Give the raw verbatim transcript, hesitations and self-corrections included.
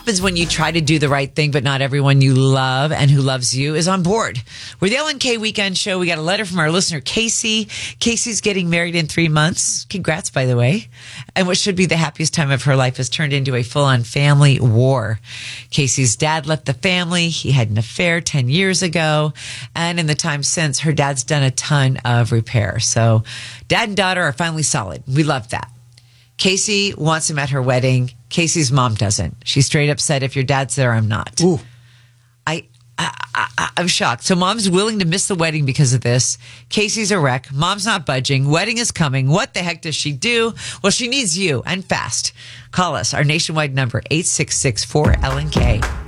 happens when you try to do the right thing, but not everyone you love and who loves you is on board. We're the Ellen K Weekend Show. We got a letter from our listener, Casey. Casey's getting married in three months. Congrats, by the way. And what should be the happiest time of her life has turned into a full-on family war. Casey's dad left the family. He had an affair ten years ago. And in the time since, her dad's done a ton of repair. So dad and daughter are finally solid. We love that. Casey wants him at her wedding. Casey's mom doesn't. She's straight up said, if your dad's there, I'm not. Ooh. I, I, I, I'm shocked. So mom's willing to miss the wedding because of this. Casey's a wreck. Mom's not budging. Wedding is coming. What the heck does she do? Well, she needs you, and fast. Call us. Our nationwide number, eight six six four L N K.